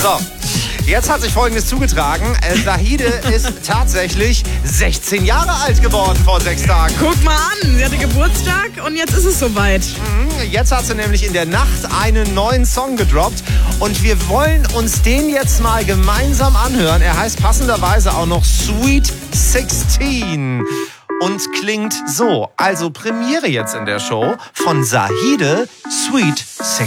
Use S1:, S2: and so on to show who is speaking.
S1: So, jetzt hat sich Folgendes zugetragen. Zahide ist tatsächlich 16 Jahre alt geworden vor 6 Tagen.
S2: Guck mal an, sie hatte Geburtstag und jetzt ist es soweit.
S1: Jetzt hat sie nämlich in der Nacht einen neuen Song gedroppt und wir wollen uns den jetzt mal gemeinsam anhören. Er heißt passenderweise auch noch Sweet 16 und klingt so. Also Premiere jetzt in der Show von Zahide, Sweet 16.